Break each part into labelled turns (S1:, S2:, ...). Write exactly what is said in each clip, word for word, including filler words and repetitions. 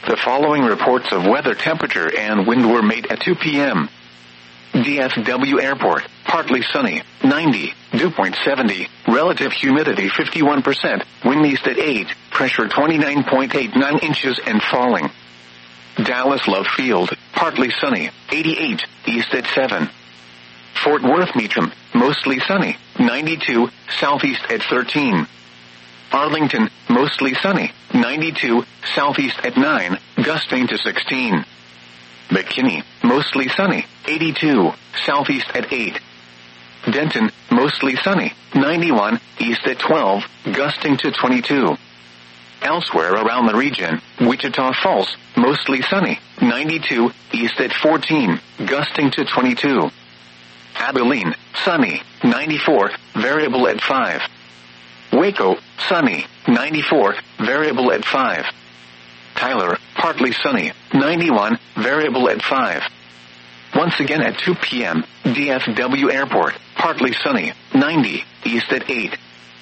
S1: The following reports of weather, temperature, and wind were made at two p.m. D F W Airport, partly sunny, ninety, dew point seventy, relative humidity fifty-one percent, wind east at eight, pressure twenty-nine point eight nine inches and falling. Dallas Love Field, partly sunny, eighty-eight, east at seven. Fort Worth Meacham, mostly sunny, ninety-two, southeast at thirteen. Arlington, mostly sunny, ninety-two, southeast at nine, gusting to sixteen. McKinney, mostly sunny, eighty-two, southeast at eight. Denton, mostly sunny, ninety-one, east at twelve, gusting to twenty-two. Elsewhere around the region, Wichita Falls, mostly sunny, ninety-two, east at fourteen, gusting to twenty-two. Abilene, sunny, ninety-four, variable at five. Waco, sunny, ninety-four, variable at five. Tyler, partly sunny, ninety-one, variable at five. Once again at two p.m., D F W Airport, partly sunny, ninety, east at eight.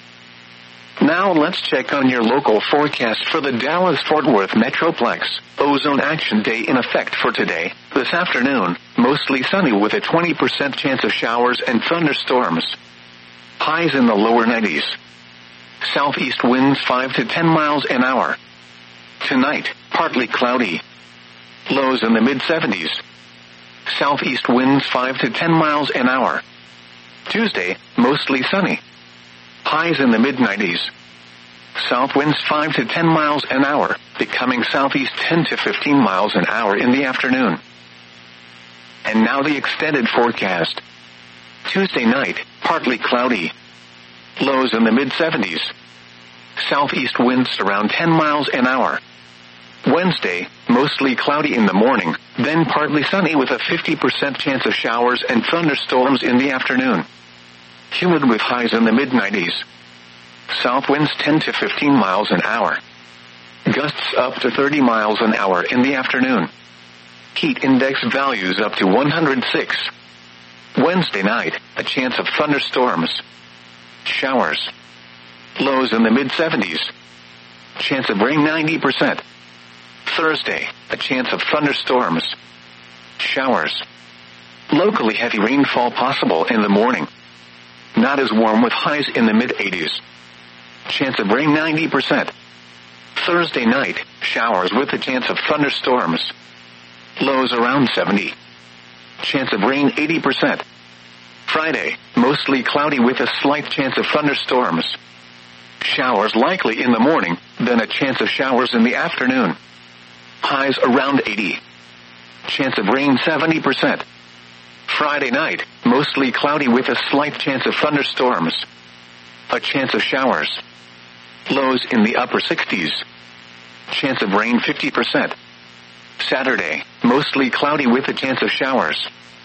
S1: Now let's check on your local forecast for the Dallas-Fort Worth Metroplex. Ozone Action Day in effect for today, this afternoon, mostly sunny with a twenty percent chance of showers and thunderstorms. Highs in the lower nineties. Southeast winds five to ten miles an hour. Tonight, partly cloudy. Lows in the mid-seventies. Southeast winds five to ten miles an hour. Tuesday, mostly sunny. Highs in the mid-nineties. South winds five to ten miles an hour, becoming southeast ten to fifteen miles an hour in the afternoon. And now the extended forecast. Tuesday night, partly cloudy. Lows in the mid-seventies. Southeast winds around ten miles an hour. Wednesday, mostly cloudy in the morning, then partly sunny with a fifty percent chance of showers and thunderstorms in the afternoon. Humid with highs in the mid-nineties. South winds ten to fifteen miles an hour. Gusts up to thirty miles an hour in the afternoon. Heat index values up to one hundred six. Wednesday night, a chance of thunderstorms. Showers. Lows in the mid-seventies. Chance of rain ninety percent. Thursday, a chance of thunderstorms. Showers. Locally heavy rainfall possible in the morning. Not as warm with highs in the mid-eighties. Chance of rain ninety percent. Thursday night, showers with a chance of thunderstorms. Lows around seventy. Chance of rain eighty percent. Friday, mostly cloudy with a slight chance of thunderstorms. Showers likely in the morning, then a chance of showers in the afternoon. Highs around eighty. Chance of rain seventy percent. Friday night, mostly cloudy with a slight chance of thunderstorms. A chance of showers. Lows in the upper sixties. Chance of rain fifty percent. Saturday, mostly cloudy with a chance of showers.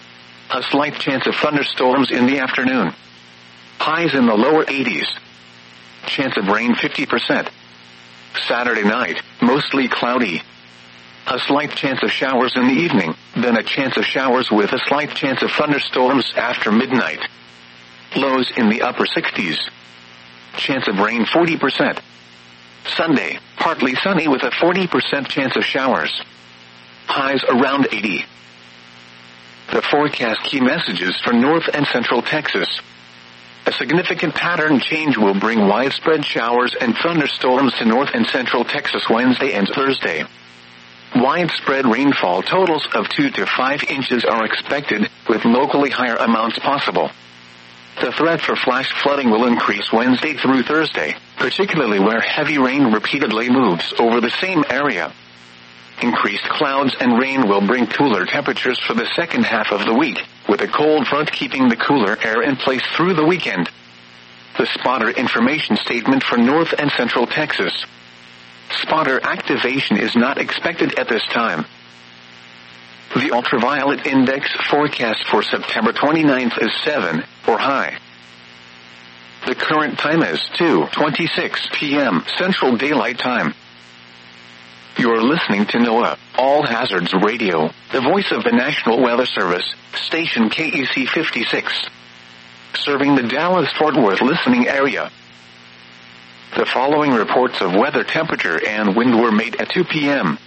S1: A slight chance of thunderstorms in the afternoon. Highs in the lower eighties. Chance of rain fifty percent. Saturday night, mostly cloudy. A slight chance of showers in the evening, then a chance of showers with a slight chance of thunderstorms after midnight. Lows in the upper sixties. Chance of rain forty percent. Sunday, partly sunny with a forty percent chance of showers. Highs around eighty. The forecast key messages for North and Central Texas. A significant pattern change will bring widespread showers and thunderstorms to North and Central Texas Wednesday and Thursday. Widespread rainfall totals of two to five inches are expected, with locally higher amounts possible. The threat for flash flooding will increase Wednesday through Thursday, particularly where heavy rain repeatedly moves over the same area. Increased clouds and rain will bring cooler temperatures for the second half of the week, with a cold front keeping the cooler air in place through the weekend. The spotter information statement for North and Central Texas. Spotter activation is not expected at this time. The ultraviolet index forecast for September twenty-ninth is seven, or high. The current time is two twenty-six p.m. Central Daylight Time. You're listening to NOAA, All Hazards Radio, the voice of the National Weather Service, station K E C fifty-six. Serving the Dallas-Fort Worth listening area. The following reports of weather, temperature, and wind were made at two p.m.